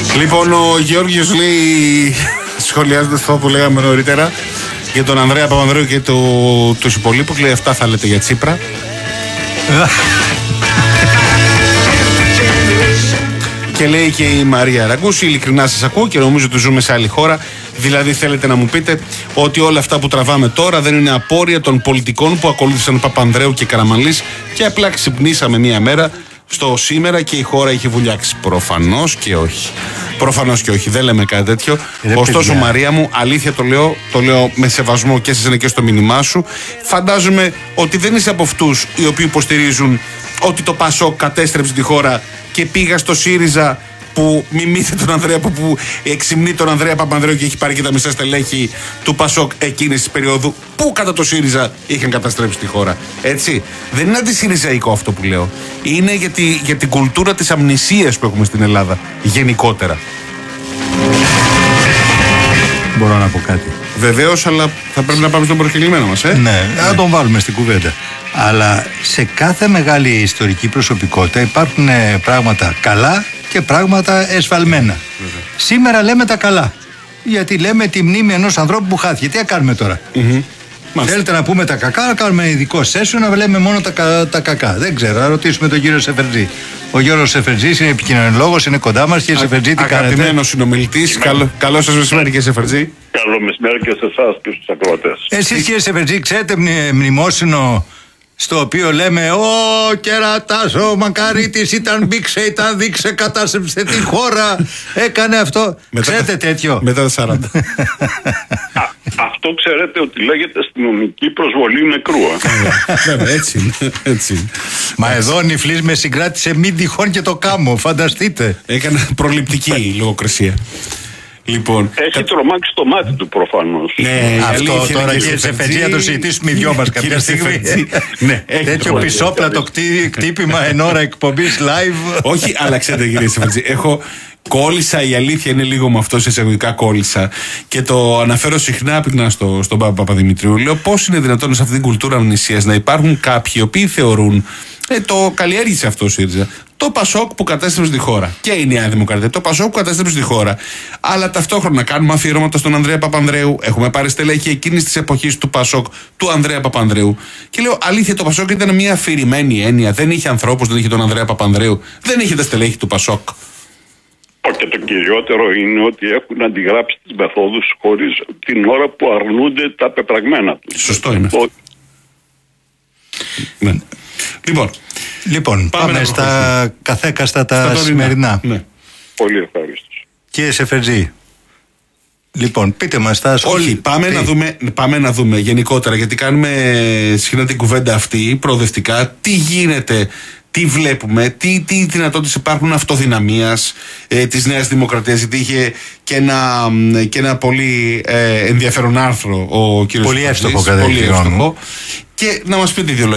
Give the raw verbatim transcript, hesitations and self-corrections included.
Λοιπόν, ο Γεώργιος λέει, σχολιάζοντας αυτό που λέγαμε νωρίτερα για τον Ανδρέα Παπανδρέου και το, τους υπολείπους, λέει αυτά θα λέτε για Τσίπρα. Και λέει και η Μαρία Ραγκούση, ειλικρινά σας ακούω και νομίζω ότι ζούμε σε άλλη χώρα. Δηλαδή θέλετε να μου πείτε ότι όλα αυτά που τραβάμε τώρα δεν είναι απόρρια των πολιτικών που ακολούθησαν Παπανδρέου και Καραμανλής και απλά ξυπνήσαμε μία μέρα στο σήμερα και η χώρα είχε βουλιάξει. Προφανώς και όχι. Προφανώς και όχι. Δεν λέμε κάτι τέτοιο. Ε, Ωστόσο, παιδιά. Μαρία μου, αλήθεια το λέω, το λέω με σεβασμό και σε εσένα και στο μήνυμά σου. Φαντάζομαι ότι δεν είσαι από αυτούς οι οποίοι υποστηρίζουν ότι το Πασόκ κατέστρεψε τη χώρα και πήγα στο ΣΥΡΙΖΑ που μιμήθηκε τον Ανδρέα, που, που εξυμνεί τον Ανδρέα Παπανδρέου και έχει πάρει και τα μισά στελέχη του Πασόκ εκείνης της περίοδου που κατά το ΣΥΡΙΖΑ είχαν καταστρέψει τη χώρα. Έτσι. Δεν είναι αντισυριζαϊκό αυτό που λέω. Είναι για, τη, για την κουλτούρα της αμνησίας που έχουμε στην Ελλάδα γενικότερα. Μπορώ να πω κάτι. Βεβαίως, αλλά θα πρέπει να πάμε στον προσκεκλημένο μας, ε. Ναι, να τον βάλουμε στην κουβέντα. Αλλά σε κάθε μεγάλη ιστορική προσωπικότητα υπάρχουν πράγματα καλά και πράγματα εσφαλμένα. Βέβαια. Σήμερα λέμε τα καλά. Γιατί λέμε τη μνήμη ενός ανθρώπου που χάθηκε. Τι θα κάνουμε τώρα. Mm-hmm. Θέλετε να πούμε τα κακά, να κάνουμε ειδικό σέσιο, να λέμε μόνο τα, τα κακά. Δεν ξέρω, να ρωτήσουμε τον κύριο Σεφερτζή. Ο Γιώργος Σεφερτζής είναι επικοινωνιολόγος, είναι κοντά μας. Κύριε Σεφερτζή, τι κάνετε. Αγαπημένος συνομιλητής. Καλό, καλό σας μεσημέρι, κύριε Σεφερτζή. Καλό μεσημέρι και σε εσάς και στους ακροατές. Εσείς, κύριε Σεφερτζή, ξέρετε μνημόσυνο στο οποίο λέμε «Ω κερατάς, ο Μακαρίτης ήταν μπήξε, ήταν δείξε, κατάστρεψε τη χώρα, έκανε αυτό». Μετά, ξέρετε τέτοιο. Μετά τα σαράντα. Α, αυτό ξέρετε ότι λέγεται αστυνομική προσβολή νεκρού. Βέβαια, έτσι είναι. Έτσι. Μα εδώ ο Νιφλής με συγκράτησε μην τυχόν και το κάμω, φανταστείτε. Έκανε προληπτική λογοκρισία. Λοιπόν, έχει κα... τρομάξει το μάτι του προφανώς. Ναι, αυτό αλήθεια, τώρα κύριε Σεφερτζή να το συζητήσουμε οι δυο μας κάποια στιγμή. Ναι, τέτοιο πισόπλατο κτύπημα εν ώρα εκπομπής live. Όχι, αλλά ξέρετε κύριε Σεφερτζή, έχω κόλλησα, η αλήθεια είναι λίγο με αυτό, σε εισαγωγικά κόλλησα και το αναφέρω συχνά πυκνά στο, στον Παπα Παπαδημητρίου. Λέω πώς είναι δυνατόν σε αυτή την κουλτούρα αμνησίας να υπάρχουν κάποιοι οι οποίοι θεωρούν, ε, το καλλιέργησε αυτό ο ΣΥΡΙΖΑ, το Πασόκ που κατέστρεψε τη χώρα και η Νέα Δημοκρατία, το Πασόκ που κατέστρεψε τη χώρα. Αλλά ταυτόχρονα κάνουμε αφιερώματα στον Ανδρέα Παπανδρέου. Έχουμε πάρει στελέχη εκείνης της εποχής του Πασόκ, του Ανδρέα Παπανδρέου. Και λέω, αλήθεια, το Πασόκ ήταν μια αφηρημένη έννοια. Δεν είχε ανθρώπους, δεν είχε τον Ανδρέα Παπανδρέου, δεν είχε τα στελέχη του Πασόκ. Και το κυριότερο είναι ότι έχουν αντιγράψει τις μεθόδους χωρίς την ώρα που αρνούνται τα πεπραγμένα τους. Σωστό είναι. Ο... Ναι. Λοιπόν, λοιπόν πάμε, πάμε στα καθέκαστα τα στα σημερινά. Ναι. Πολύ ευχαριστώ. Κύριε Σεφερτζή, λοιπόν, πείτε μας τα σχόλια. Όχι, πάμε να, δούμε, πάμε να δούμε γενικότερα, γιατί κάνουμε συχνά την κουβέντα αυτή προοδευτικά, τι γίνεται. Τι βλέπουμε, τι, τι δυνατότητες υπάρχουν αυτοδυναμίας ε, της Νέας Δημοκρατίας, γιατί είχε και ένα, και ένα πολύ ε, ενδιαφέρον άρθρο ο κύριος πολύ εύστοχο, πολύ εύστοχο, και να μας πει τη ιδεολογία.